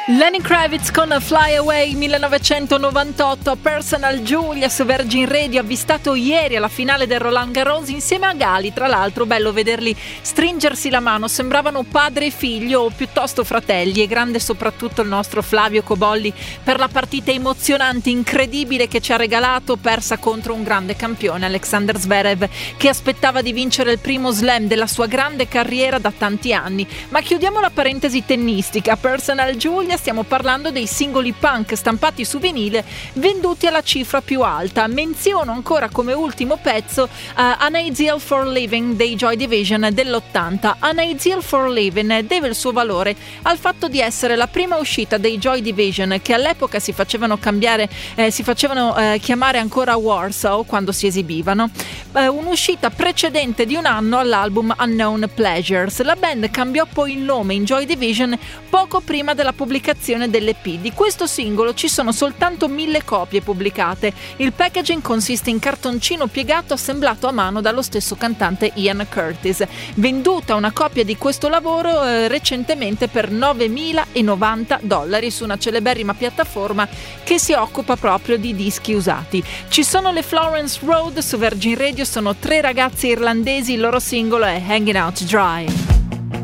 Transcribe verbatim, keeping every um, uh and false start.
Lenny Kravitz con Fly Away millenovecentonovantotto, Personal Julia su Virgin Radio, avvistato ieri alla finale del Roland Garros insieme a Gali. Tra l'altro bello vederli stringersi la mano, sembravano padre e figlio o piuttosto fratelli. E grande soprattutto il nostro Flavio Cobolli per la partita emozionante, incredibile che ci ha regalato, persa contro un grande campione, Alexander Zverev, che aspettava di vincere il primo slam della sua grande carriera da tanti anni. Ma chiudiamo la parentesi tennistica. Personal Julia, stiamo parlando dei singoli punk stampati su vinile venduti alla cifra più alta. Menziono ancora come ultimo pezzo uh, An Ideal for Living dei Joy Division dell'ottanta. An Ideal for Living deve il suo valore al fatto di essere la prima uscita dei Joy Division, che all'epoca si facevano cambiare eh, si facevano eh, chiamare ancora Warsaw quando si esibivano, eh, un'uscita precedente di un anno all'album Unknown Pleasures. La band cambiò poi il nome in Joy Division poco prima della pubblicazione dell'E P. Di questo singolo ci sono soltanto mille copie pubblicate. Il packaging consiste in cartoncino piegato assemblato a mano dallo stesso cantante Ian Curtis. Venduta una copia di questo lavoro eh, recentemente per novemilanovanta dollari su una celeberrima piattaforma che si occupa proprio di dischi usati. Ci sono le Florence Road su Virgin Radio, sono tre ragazzi irlandesi, il loro singolo è Hanging Out Dry.